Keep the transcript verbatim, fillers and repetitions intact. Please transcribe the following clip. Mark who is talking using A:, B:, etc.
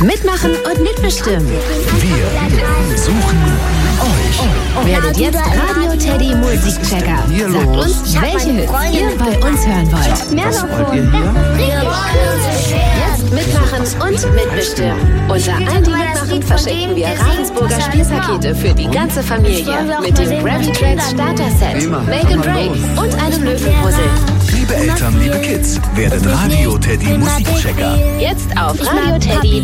A: Mitmachen und mitbestimmen.
B: Wir suchen euch.
A: Werdet jetzt Radio Teddy Musikchecker. Sagt uns, welche Hits ihr bei uns hören wollt.
C: Mehr
B: Was wollt ihr hier?
A: Jetzt mitmachen und mitbestimmen. Unter all die mitmachen verschenken wir Ravensburger Spielpakete für die ganze Familie. Mit dem Gravy Tracks Starter Set, Make and Break und einem Löwenpuzzle.
B: Liebe Eltern, liebe Kids, werdet Radio Teddy Musikchecker.
A: Jetzt auf Radio Teddy